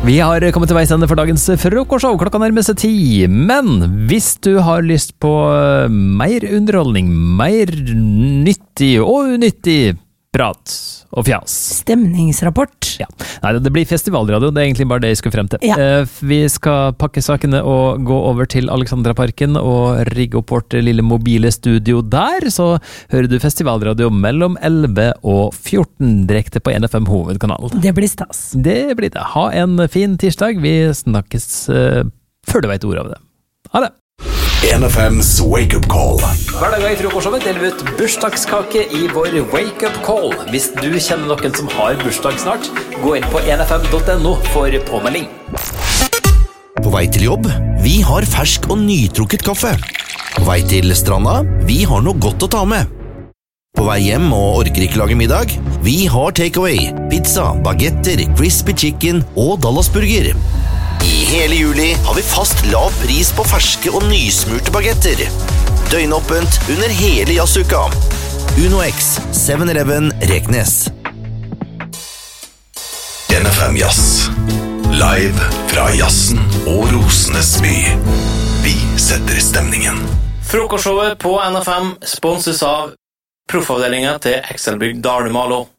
Vi har kommet til veis ende for dagens frokostshow. Klokka nærmer seg 10. Men hvis du har lyst på mer underholdning, mer nyttig og unyttig prat og fjas. Stemningsrapport. Ja. Nei, det blir festivalradio, det er egentlig bare det jeg skal frem til. Ja. Vi skal pakke sakene og gå over til Alexandraparken og rigge opp vårt lille mobile studio der, så hører du festivalradio mellom 11 og 14 direkte på NFM hovedkanal. Det blir stas. Det blir det. Ha en fin tirsdag. Vi snakkes før du vet ordet av det. Ha det! NFM's Wake Up Call. Hver dag i frokostshowet deler vi ut bursdagskake i vår Wake Up Call. Hvis du kjenner noen som har bursdag snart, gå inn på nfm.no for påmelding. På vei til jobb, vi har fersk og nytrukket kaffe. På vei til stranda, vi har noe godt å ta med. På vei hjem og orker ikke lage middag, vi har takeaway, pizza, bagetter, crispy chicken og Dallasburger. I hele juli har vi fast lav pris på ferske og nysmurte bagetter. Døgnåpent under hele jazzuka. Uno X, 7-Eleven, Reknes. NFM Jazz. Live fra jazzen og rosenes by. Vi setter stemningen. Frokostshowet på NFM sponses av proffavdelingen til Excelbygg Dalmalo.